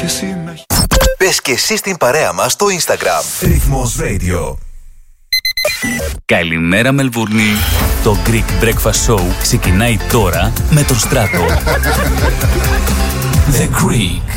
εσύ να... Πες και εσύ στην παρέα μας στο Instagram. Rhythmos Radio. Καλημέρα Μελβούρνη. Το Greek Breakfast Show ξεκινάει τώρα με τον Στράτο. The Greek